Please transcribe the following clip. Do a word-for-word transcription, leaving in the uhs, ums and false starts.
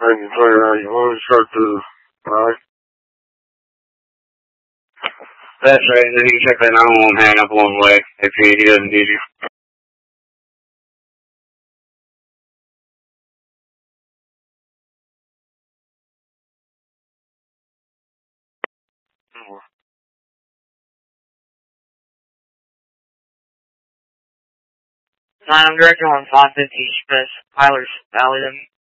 I can tell you how you want to start the ride. That's right, and then you can check that nine one one hang up along the way if he, he doesn't need you. Nine, I'm director on five fifty Express, Tyler's Valley.